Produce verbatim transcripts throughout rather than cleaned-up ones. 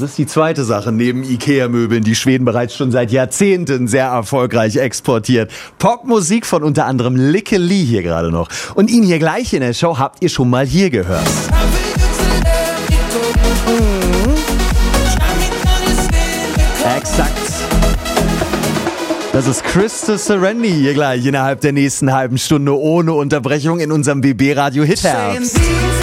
ist die zweite Sache neben Ikea-Möbeln, die Schweden bereits schon seit Jahrzehnten sehr erfolgreich exportiert. Popmusik von unter anderem Lykke Li hier gerade noch. Und ihn hier gleich in der Show habt ihr schon mal hier gehört. Mhm. Exakt. Das ist Krista Serendi hier gleich innerhalb der nächsten halben Stunde ohne Unterbrechung in unserem B B Radio Hitherbst.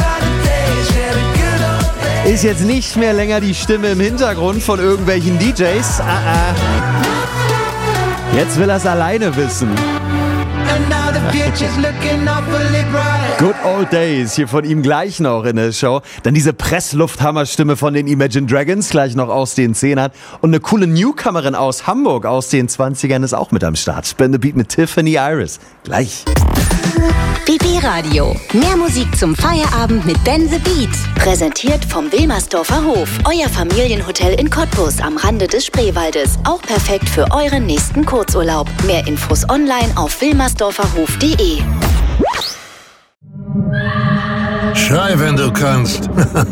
Ist jetzt nicht mehr länger die Stimme im Hintergrund von irgendwelchen D Js. Ah, ah. Jetzt will er es alleine wissen. Good Old Days, hier von ihm gleich noch in der Show. Dann diese Presslufthammerstimme von den Imagine Dragons, gleich noch aus den Zehnern. Und eine coole Newcomerin aus Hamburg aus den zwanzigern ist auch mit am Start. Spin the Beat mit Tiffany Iris. Gleich. B B Radio. Mehr Musik zum Feierabend mit Ben the Beat. Präsentiert vom Wilmersdorfer Hof. Euer Familienhotel in Cottbus am Rande des Spreewaldes. Auch perfekt für euren nächsten Kurzurlaub. Mehr Infos online auf wilmersdorferhof punkt de. Schrei, wenn du kannst.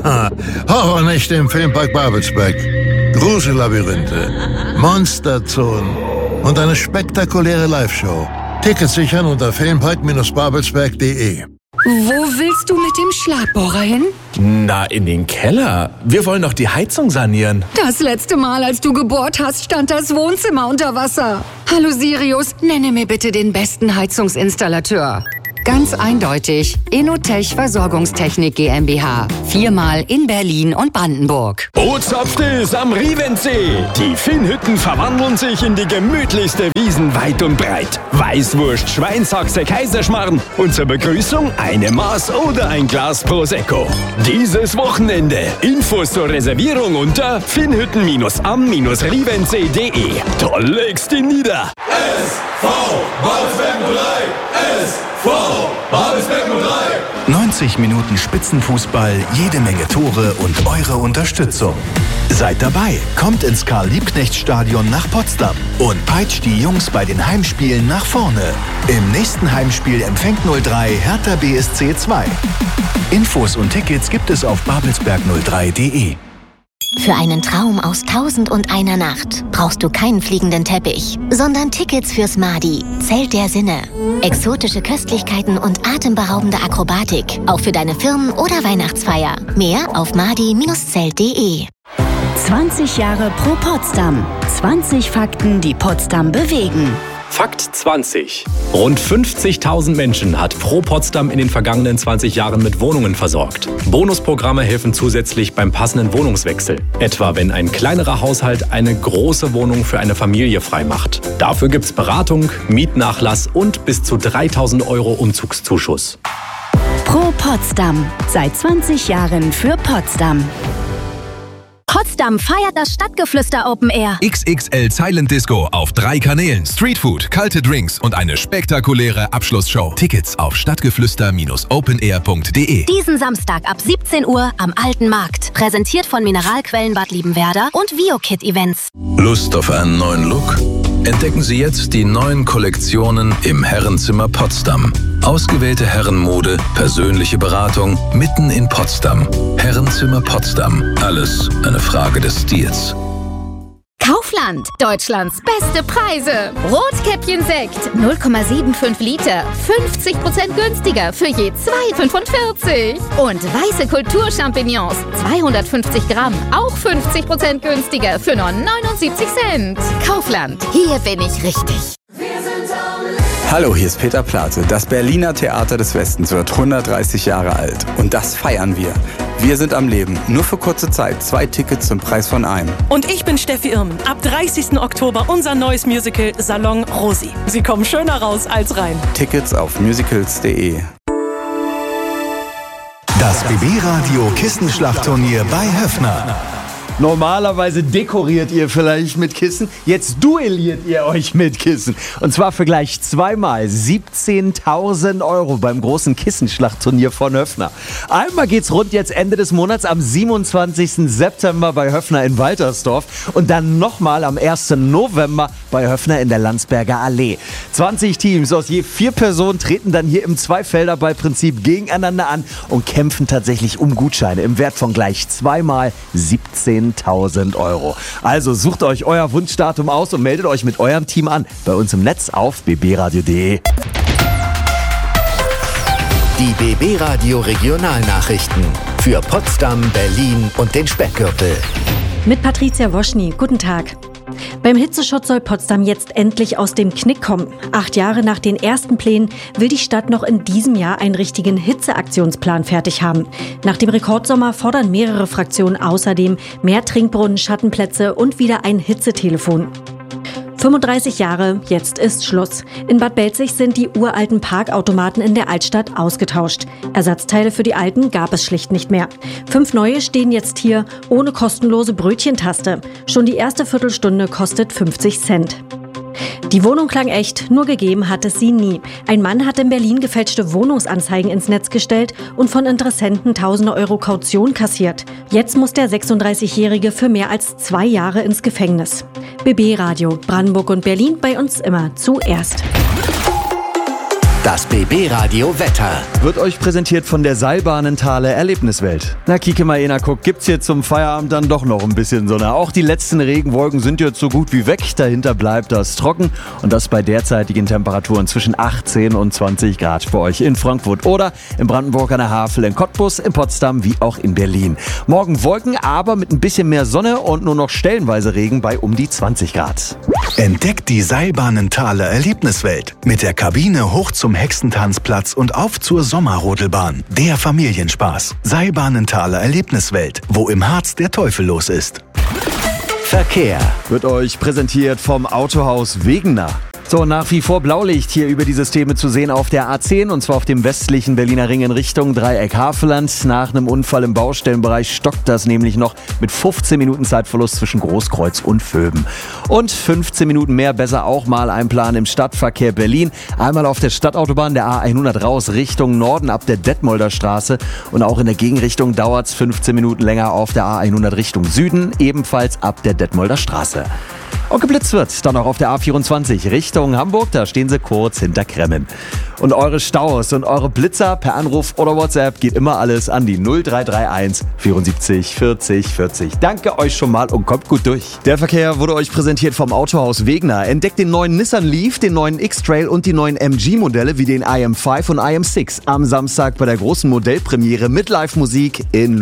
Horrornächte im Filmpark Babelsberg. Grusellabyrinthe, Monsterzonen und eine spektakuläre Live-Show. Tickets sichern unter filmpark babelsberg punkt de. Wo willst du mit dem Schlagbohrer hin? Na, in den Keller. Wir wollen doch die Heizung sanieren. Das letzte Mal, als du gebohrt hast, stand das Wohnzimmer unter Wasser. Hallo Sirius, nenne mir bitte den besten Heizungsinstallateur. Ganz eindeutig, Inotech Versorgungstechnik GmbH. Viermal in Berlin und Brandenburg. Bootshaft ist am Rievensee. Die Finnhütten verwandeln sich in die gemütlichste Wiesen weit und breit. Weißwurst, Schweinshaxe, Kaiserschmarrn und zur Begrüßung eine Maß oder ein Glas Prosecco. Dieses Wochenende. Infos zur Reservierung unter finnhütten am rievensee punkt de. Da legst du nieder. S V Babelsberg null drei. S V Babelsberg null drei. neunzig Minuten Spitzenfußball, jede Menge Tore und eure Unterstützung. Seid dabei, kommt ins Karl-Liebknecht-Stadion nach Potsdam und peitscht die Jungs bei den Heimspielen nach vorne. Im nächsten Heimspiel empfängt null drei Hertha B S C zwei. Infos und Tickets gibt es auf babelsberg null drei punkt de. Für einen Traum aus Tausend und einer Nacht brauchst du keinen fliegenden Teppich, sondern Tickets fürs Madi, Zelt der Sinne. Exotische Köstlichkeiten und atemberaubende Akrobatik, auch für deine Firmen- oder Weihnachtsfeier. Mehr auf madi Bindestrich zelt punkt de. zwanzig Jahre pro Potsdam. zwanzig Fakten, die Potsdam bewegen. Fakt zwanzig. Rund fünfzigtausend Menschen hat Pro Potsdam in den vergangenen zwanzig Jahren mit Wohnungen versorgt. Bonusprogramme helfen zusätzlich beim passenden Wohnungswechsel. Etwa wenn ein kleinerer Haushalt eine große Wohnung für eine Familie freimacht. Dafür gibt's Beratung, Mietnachlass und bis zu dreitausend Euro Umzugszuschuss. Pro Potsdam. Seit zwanzig Jahren für Potsdam. Potsdam feiert das Stadtgeflüster Open Air. X X L Silent Disco auf drei Kanälen, Streetfood, kalte Drinks und eine spektakuläre Abschlussshow. Tickets auf stadtgeflüster open air punkt de. Diesen Samstag ab siebzehn Uhr am Alten Markt. Präsentiert von Mineralquellen Bad Liebenwerda und VioKid Events. Lust auf einen neuen Look? Entdecken Sie jetzt die neuen Kollektionen im Herrenzimmer Potsdam. Ausgewählte Herrenmode, persönliche Beratung mitten in Potsdam. Herrenzimmer Potsdam. Alles eine Frage des Stils. Kaufland, Deutschlands beste Preise. Rotkäppchen-Sekt, null Komma fünfundsiebzig Liter, fünfzig Prozent günstiger für je zwei Komma fünfundvierzig. Und weiße Kulturchampignons, zweihundertfünfzig Gramm, auch fünfzig Prozent günstiger für nur neunundsiebzig Cent. Kaufland, hier bin ich richtig. Hallo, hier ist Peter Plate. Das Berliner Theater des Westens wird hundertdreißig Jahre alt. Und das feiern wir. Wir sind am Leben. Nur für kurze Zeit. Zwei Tickets zum Preis von einem. Und ich bin Steffi Irmen. Ab dreißigsten Oktober unser neues Musical Salon Rosi. Sie kommen schöner raus als rein. Tickets auf musicals punkt de. Das B B-Radio Kissenschlachtturnier bei Höffner. Normalerweise dekoriert ihr vielleicht mit Kissen, jetzt duelliert ihr euch mit Kissen. Und zwar für gleich zweimal siebzehntausend Euro beim großen Kissenschlachtturnier von Höffner. Einmal geht's rund jetzt Ende des Monats am siebenundzwanzigsten September bei Höffner in Waltersdorf und dann nochmal am ersten November bei Höffner in der Landsberger Allee. zwanzig Teams aus je vier Personen treten dann hier im Zweifelderball-Prinzip gegeneinander an und kämpfen tatsächlich um Gutscheine im Wert von gleich zweimal siebzehntausend siebzehntausend Euro. Also sucht euch euer Wunschdatum aus und meldet euch mit eurem Team an. Bei uns im Netz auf b b radio punkt d e. Die B B Radio Regionalnachrichten für Potsdam, Berlin und den Speckgürtel. Mit Patricia Woschny. Guten Tag. Beim Hitzeschutz soll Potsdam jetzt endlich aus dem Knick kommen. Acht Jahre nach den ersten Plänen will die Stadt noch in diesem Jahr einen richtigen Hitzeaktionsplan fertig haben. Nach dem Rekordsommer fordern mehrere Fraktionen außerdem mehr Trinkbrunnen, Schattenplätze und wieder ein Hitzetelefon. fünfunddreißig Jahre, jetzt ist Schluss. In Bad Belzig sind die uralten Parkautomaten in der Altstadt ausgetauscht. Ersatzteile für die alten gab es schlicht nicht mehr. Fünf neue stehen jetzt hier ohne kostenlose Brötchentaste. Schon die erste Viertelstunde kostet fünfzig Cent. Die Wohnung klang echt, nur gegeben hat es sie nie. Ein Mann hat in Berlin gefälschte Wohnungsanzeigen ins Netz gestellt und von Interessenten tausende Euro Kaution kassiert. Jetzt muss der sechsunddreißigjährige für mehr als zwei Jahre ins Gefängnis. B B Radio, Brandenburg und Berlin, bei uns immer zuerst. Das B B Radio Wetter wird euch präsentiert von der Seilbahnenthaler Erlebniswelt. Na, kicke mal einer, guck, gibt's hier zum Feierabend dann doch noch ein bisschen Sonne. Auch die letzten Regenwolken sind jetzt so gut wie weg. Dahinter bleibt das trocken und das bei derzeitigen Temperaturen zwischen achtzehn und zwanzig Grad für euch in Frankfurt oder in Brandenburg an der Havel, in Cottbus, in Potsdam wie auch in Berlin. Morgen Wolken, aber mit ein bisschen mehr Sonne und nur noch stellenweise Regen bei um die zwanzig Grad. Entdeckt die Seilbahnenthaler Erlebniswelt mit der Kabine hoch zum Hexentanzplatz und auf zur Sommerrodelbahn. Der Familienspaß. Seilbahnenthaler Erlebniswelt, wo im Harz der Teufel los ist. Verkehr wird euch präsentiert vom Autohaus Wegener. So, nach wie vor Blaulicht hier über die Systeme zu sehen auf der A zehn und zwar auf dem westlichen Berliner Ring in Richtung Dreieck Havelland. Nach einem Unfall im Baustellenbereich stockt das nämlich noch mit fünfzehn Minuten Zeitverlust zwischen Großkreuz und Vöben. Und fünfzehn Minuten mehr besser auch mal einplanen im Stadtverkehr Berlin. Einmal auf der Stadtautobahn der A hundert raus Richtung Norden ab der Detmolder Straße und auch in der Gegenrichtung dauert es fünfzehn Minuten länger auf der A hundert Richtung Süden, ebenfalls ab der Detmolder Straße. Und geblitzt wird dann auch auf der A vierundzwanzig Richtung Hamburg, da stehen sie kurz hinter Kremmen. Und eure Staus und eure Blitzer per Anruf oder WhatsApp geht immer alles an die null drei drei eins vierundsiebzig vierzig vierzig. Danke euch schon mal und kommt gut durch. Der Verkehr wurde euch präsentiert vom Autohaus Wegener. Entdeckt den neuen Nissan Leaf, den neuen X-Trail und die neuen M G-Modelle wie den I M fünf und I M sechs am Samstag bei der großen Modellpremiere mit Live-Musik in